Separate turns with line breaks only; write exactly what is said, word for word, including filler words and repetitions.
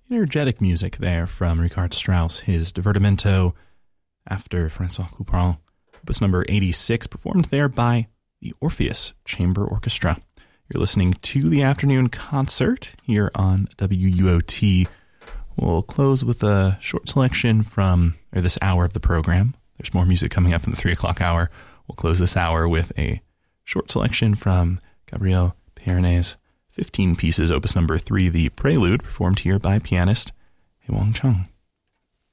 energetic music there from Richard Strauss, his Divertimento after François Couperin, opus number eighty-six, performed there by the Orpheus Chamber Orchestra. You're listening to the afternoon concert here on W U O T. We'll close with a short selection from, or this hour of the program. There's more music coming up in the three o'clock hour. We'll close this hour with a short selection from Gabriel Pierne's fifteen pieces, opus number three, the Prelude, performed here by pianist Hye-Won Chung.